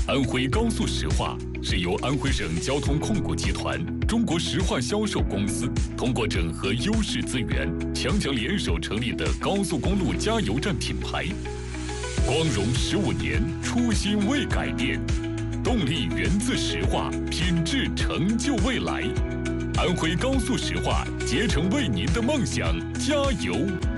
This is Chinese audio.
安徽高速石化是由安徽省交通控股集团、中国石化销售公司通过整合优势资源，强强联手成立的高速公路加油站品牌。光荣15年，初心未改变，动力源自石化，品质成就未来。安徽高速石化，竭诚为您的梦想加油。